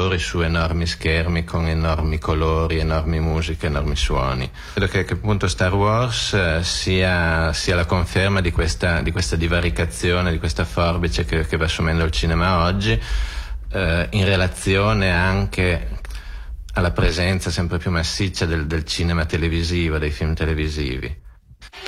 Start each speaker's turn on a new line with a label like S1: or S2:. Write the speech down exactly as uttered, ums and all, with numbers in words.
S1: spettatori su enormi schermi con enormi colori, enormi musiche, enormi suoni. Credo che, che appunto Star Wars eh, sia, sia la conferma di questa, di questa divaricazione, di questa forbice che, che va assumendo il cinema oggi, eh, in relazione anche alla presenza sempre più massiccia del, del cinema televisivo, dei film televisivi.